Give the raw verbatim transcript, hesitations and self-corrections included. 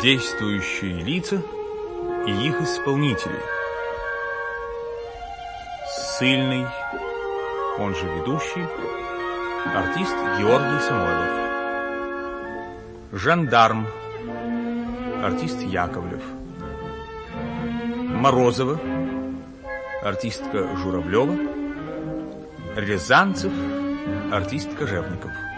Действующие лица и их исполнители. Ссыльный, он же ведущий, артист Георгий Самойлов. Жандарм, артист Яковлев. Морозова, артистка Журавлева. Рязанцев, артист Кожевников.